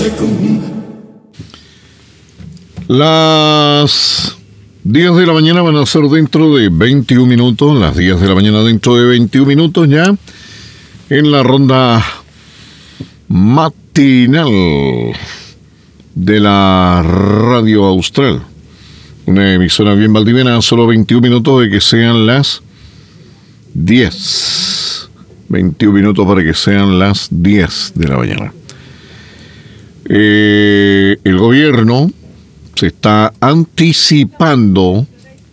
Las 10 de la mañana van a ser dentro de 21 minutos, las 10 de la mañana dentro de 21 minutos ya, en la ronda matinal de la Radio Austral. Una emisora bien valdiviana, a solo 21 minutos de que sean las 10. 21 minutos para que sean las 10 de la mañana. El gobierno se está anticipando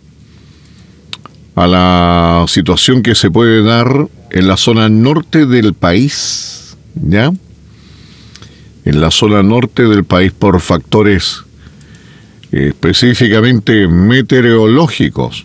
a la situación que se puede dar en la zona norte del país, ¿ya? En la zona norte del país por factores específicamente meteorológicos,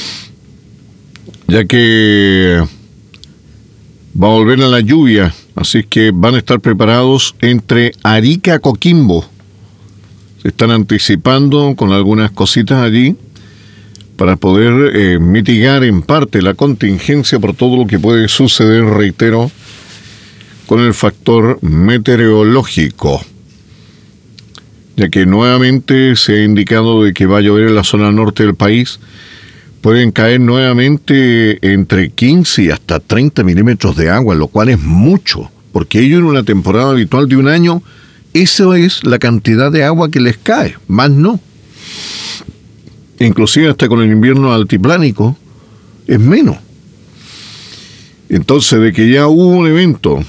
ya que va a volver a la lluvia, así que van a estar preparados entre Arica y Coquimbo. Se están anticipando con algunas cositas allí para poder mitigar en parte la contingencia por todo lo que puede suceder, reitero, con el factor meteorológico, ya que nuevamente se ha indicado de que va a llover en la zona norte del país. Pueden caer nuevamente entre 15 y hasta 30 milímetros de agua, lo cual es mucho, porque ellos en una temporada habitual de un año, esa es la cantidad de agua que les cae, más no. Inclusive hasta con el invierno altiplánico es menos. Entonces, de que ya hubo un evento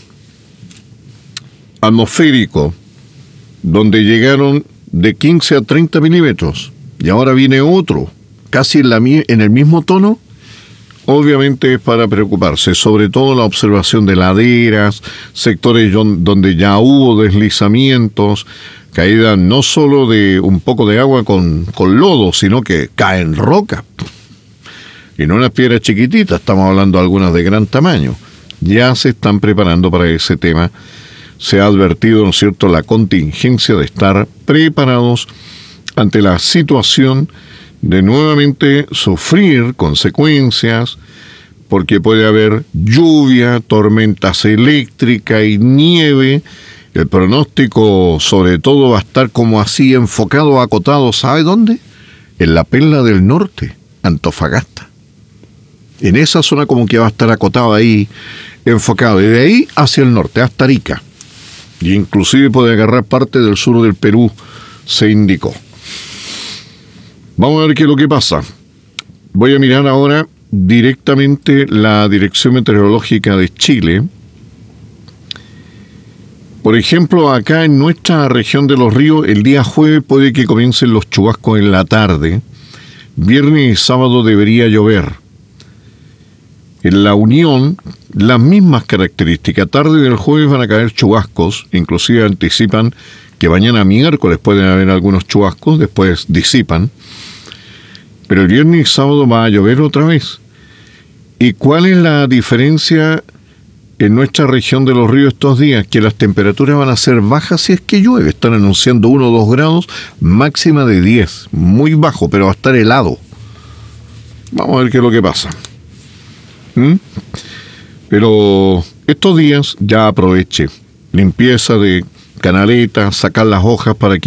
atmosférico donde llegaron de 15 a 30 milímetros y ahora viene otro, casi en el mismo tono, obviamente es para preocuparse, sobre todo la observación de laderas, sectores donde ya hubo deslizamientos, caída no solo de un poco de agua con lodo, sino que caen rocas. Y no unas piedras chiquititas, estamos hablando de algunas de gran tamaño. Ya se están preparando para ese tema. Se ha advertido, ¿no es cierto?, la contingencia de estar preparados ante la situación de nuevamente sufrir consecuencias, porque puede haber lluvia, tormentas eléctricas y nieve. El pronóstico sobre todo va a estar como así enfocado, acotado, ¿sabe dónde? En la Perla del Norte, Antofagasta. En esa zona como que va a estar acotado ahí, enfocado, y de ahí hacia el norte, hasta Arica. Y inclusive puede agarrar parte del sur del Perú, se indicó. Vamos a ver qué es lo que pasa. Voy a mirar ahora directamente la Dirección Meteorológica de Chile. Por ejemplo, acá en nuestra región de Los Ríos, el día jueves puede que comiencen los chubascos en la tarde. Viernes y sábado debería llover. En La Unión, las mismas características. Tarde del jueves van a caer chubascos, inclusive anticipan que mañana miércoles pueden haber algunos chubascos, después disipan. Pero el viernes y sábado va a llover otra vez. ¿Y cuál es la diferencia en nuestra región de Los Ríos estos días? Que las temperaturas van a ser bajas si es que llueve. Están anunciando 1 o 2 grados, máxima de 10. Muy bajo, pero va a estar helado. Vamos a ver qué es lo que pasa. Pero estos días ya aproveche. Limpieza de canaletas, sacar las hojas para que